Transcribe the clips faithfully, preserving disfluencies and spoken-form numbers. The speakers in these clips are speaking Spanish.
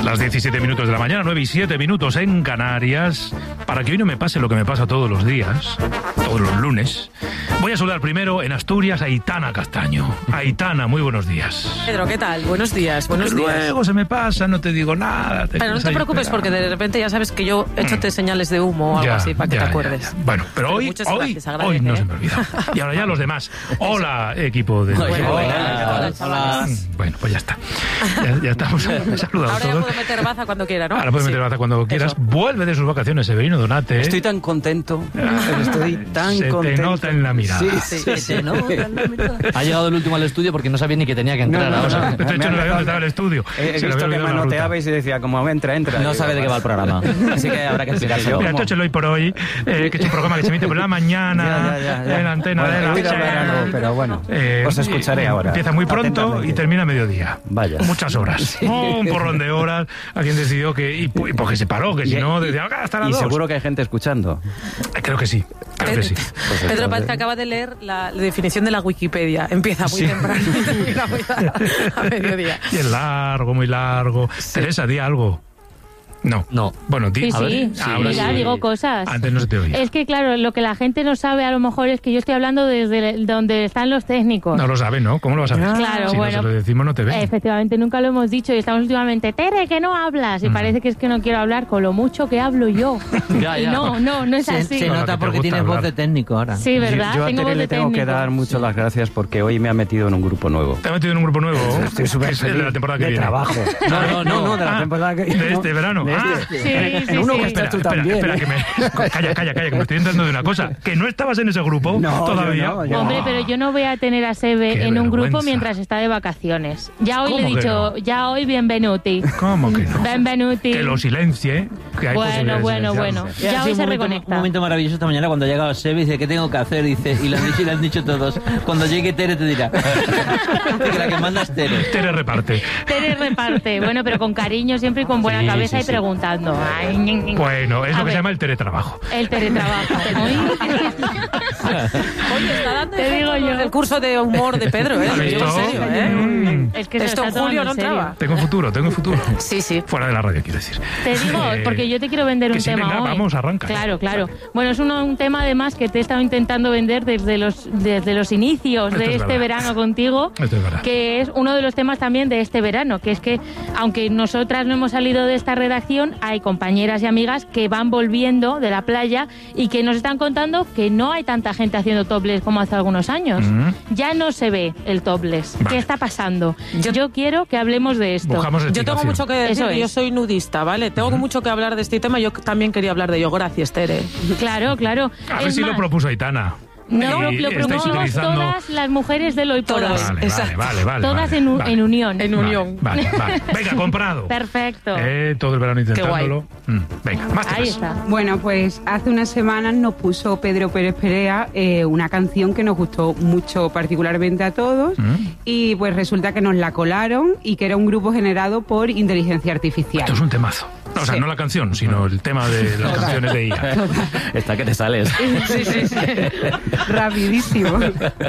Las diecisiete minutos de la mañana, nueve y siete minutos en Canarias. Para que hoy no me pase lo que me pasa todos los días, todos los lunes, voy a saludar primero en Asturias a Aitana Castaño. Aitana, muy buenos días. Pedro, ¿qué tal? Buenos días, buenos Porque días. Luego se me pasa, no te digo nada. Te pero no te preocupes porque de repente ya sabes que yo échote señales de humo o algo ya, así para que ya, te acuerdes. Ya, ya. Bueno, pero, pero hoy, hoy, gracias, hoy no ¿eh? se me olvida. Y ahora ya los demás. Hola, equipo de... Bueno, Hola, hola, hola, chavales. Bueno, pues ya está. Ya, ya estamos saludados ahora ya todos. puedo meter baza cuando quiera, ¿no? Ahora puedes Sí. meter baza cuando quieras. Eso. Vuelve de sus vacaciones, Severino Donate. Estoy tan contento. Estoy tan Se contento. te nota en la mirada. Sí, sí, sí. Ha llegado el último al estudio porque no sabía ni que tenía que entrar. No, no, ahora. no. De hecho, no sabía dónde estaba el estudio. He Se le había visto que olvidado la ruta. manoteabais y decía, como entra, entra. No Y sabe digo, de qué va el programa. Así que habrá que explicárselo. Mira, entonces hoy por hoy, eh, que es un programa que se emite por la mañana, Ya, ya, ya, ya. en la antena Bueno, de he la oído hablar algo, pero bueno, Eh, os escucharé y- ahora. Empieza muy pronto Atentamente. y termina a mediodía. Vaya. Muchas horas. Un porrón de horas. Alguien decidió que... Y, y porque se paró, que si Y- no, y- decía, "Ah, hasta las Y dos". seguro que hay gente escuchando. Creo que sí. Creo que sí. Pues Pedro entonces- parece que acaba de leer la, la definición de la Wikipedia. Empieza muy temprano y termina muy a, a mediodía. Y es largo, muy largo. Teresa, di algo. No. No. Bueno, di. Sí, a ver. sí, Ah, ahora ya sí. digo cosas. Antes no se te oía. Es que, claro, lo que la gente no sabe a lo mejor es que yo estoy hablando desde el- donde están los técnicos. No lo sabe, ¿no? ¿Cómo lo vas a ver? Claro, si bueno. no se lo decimos, no te ve. Efectivamente, nunca lo hemos dicho y estamos últimamente, Tere, que no hablas. Y Mm. parece que es que no quiero hablar con lo mucho que hablo yo. Ya, Y ya. no, no, no es Se, así. se Con lo que nota te porque gusta tienes hablar. voz de técnico ahora. Sí, ¿verdad? Yo a Tengo Tere voz le de tengo que técnico. dar mucho las gracias porque hoy me ha metido en un grupo nuevo. Te has metido en un grupo nuevo. Estoy súper Que es el feliz. de la temporada que de viene. trabajo. No, no, no, no, de la Ah, temporada que de este verano. De Ah. este. Sí, En sí, uno sí. que Espera, estás tú espera, también. espera, ¿eh? que me... Calla, calla, calla, que me estoy enterando de una cosa. Que no estabas en ese grupo No, todavía. yo no, yo Hombre, no. pero yo no voy a tener a Sebe Qué en un grupo vergüenza. mientras está de vacaciones. Ya hoy le he ¿Cómo que dicho, no? ya hoy bienvenuti. ¿Cómo que no? Bienvenuti. Que lo silencie. Que hay Bueno, posibilidades de bueno, silenciarlo. bueno. Y Ya ha hoy sido se un momento, reconecta. un momento maravilloso esta mañana cuando ha llegado Sebe y dice, ¿qué tengo que hacer? Dice, y le han dicho, y le han dicho todos. Cuando llegue Tere te dirá. Dice que la que manda es Tere. Tere reparte. Tere reparte. Bueno, pero con cariño siempre y con buena Sí, cabeza sí, y sí. preguntando. Ay, ñi, ñi. Bueno, es A lo que ver, se llama el teletrabajo. el teletrabajo. Oye, está dando Te digo ejemplo yo. el curso de humor de Pedro, ¿eh? ¿Has Lo digo visto? en serio, ¿eh? Mm. Es que se Esto lo en está julio tomando no en serio. entraba. Tengo futuro, tengo futuro. Sí, sí. Fuera de la radio, quiero decir. Te digo, Eh, porque yo te quiero vender que un sí, tema venga, hoy. vamos, arranca. Claro, claro. Bueno, es uno- un tema además que te he estado intentando vender desde los desde los inicios Esto de es este verdad. verano contigo, Esto es verdad. que es uno de los temas también de este verano, que es que aunque nosotras no hemos salido de esta redacción, hay compañeras y amigas que van volviendo de la playa y que nos están contando que no hay tanta gente haciendo topless como hace algunos años. Mm. Ya no se ve el topless. Vale. ¿Qué está pasando? Yo- Yo, quiero que hablemos de esto. Buscamos Yo tengo explicación. mucho que decir, Eso que yo es. soy nudista, ¿vale? Tengo mucho que hablar de este tema. Yo también quería hablar de ello. Gracias, Tere. Claro, claro. A ver Es si lo más, propuso Aitana. No, Y lo estáis promovemos utilizando- todas las mujeres del hoy por Todas. hoy. Vale, Exacto. vale, vale, vale. Todas vale, en, un- vale. en unión. En Vale, unión. Vale, vale. Venga, comprado. Perfecto. Eh, todo el verano intentándolo. Mm, Venga, más Ahí temas. está. Bueno, pues hace unas semanas nos puso Pedro Pérez Perea eh, una canción que nos gustó mucho particularmente a todos Mm. y pues resulta que nos la colaron y que era un grupo generado por inteligencia artificial. Esto es un temazo. O sea, Sí. no la canción, sino el tema de las canciones de I A. Está que te sales. Sí, sí, sí. Rapidísimo.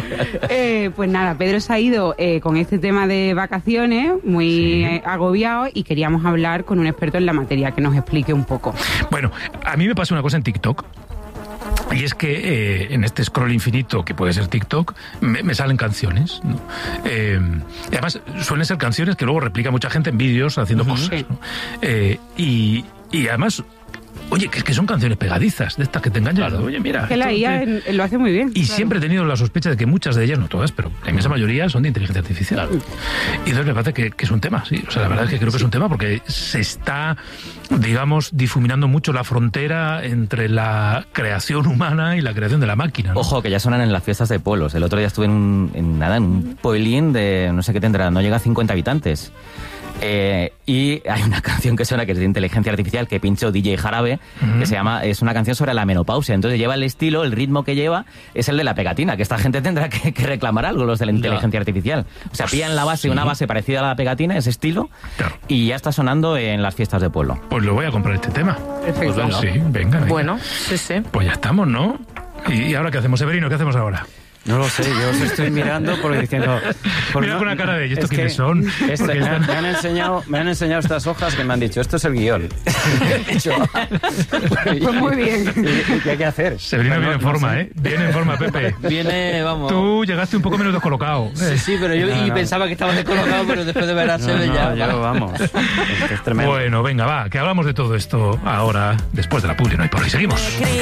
Eh, pues nada, Pedro se ha ido eh, con este tema de vacaciones, muy Sí. eh, agobiado, y queríamos hablar con un experto en la materia que nos explique un poco. Bueno, a mí me pasa una cosa en TikTok. Y es que eh, en este scroll infinito que puede ser TikTok, me, me salen canciones, ¿no? Eh, y además, suelen ser canciones que luego replica mucha gente en vídeos haciendo cosas, ¿no? Eh, y, y además, oye, que es que son canciones pegadizas, de estas que te engañan. Oye, mira. Que la esto I A te- en- lo hace muy bien. Y claro. siempre he tenido la sospecha de que muchas de ellas, no todas, pero la inmensa mayoría son de inteligencia artificial. Y entonces me parece que, que es un tema, sí. O sea, la verdad es que creo que es un tema porque se está, digamos, difuminando mucho la frontera entre la creación humana y la creación de la máquina, ¿no? Ojo, que ya sonan en las fiestas de pueblos. El otro día estuve en, un, en nada, en un pueblín de no sé qué tendrá, no llega a cincuenta habitantes. Eh, y hay una canción que suena que es de inteligencia artificial que pinchó D J Jarabe, Ujú. que se llama, es una canción sobre la menopausia. Entonces lleva el estilo, el ritmo que lleva es el de la pegatina, que esta gente tendrá que, que reclamar algo, los de la inteligencia artificial. O sea, pillan la base, sí. una base parecida a la pegatina, ese estilo, Claro. y ya está sonando en las fiestas de pueblo. Pues lo voy a comprar este tema. Perfecto. Pues venga. Sí, venga, venga. Bueno, sí, sí. Pues ya estamos, ¿no? ¿Y, y ahora qué hacemos, Severino? ¿Qué hacemos ahora? No lo sé, yo os estoy mirando porque diciendo... Por Mira no- con una cara de, ¿y estos es que quiénes son? este- Porque me, están- me han enseñado, me han enseñado estas hojas que me han dicho, esto es el guión. He dicho, ah, Pues muy bien. ¿Y, y qué hay que hacer? Severino Pues viene no- en no forma, sé. ¿eh? Viene en forma, Pepe. Viene, vamos. Tú llegaste un poco menos descolocado. Sí, sí, pero yo No, y no. pensaba que estaba descolocado, pero después de ver a No, Sebe no, ya. yo, vamos, esto es tremendo. Bueno, venga, va, que hablamos de todo esto ahora, después de la publi, no hay por hoy. Seguimos.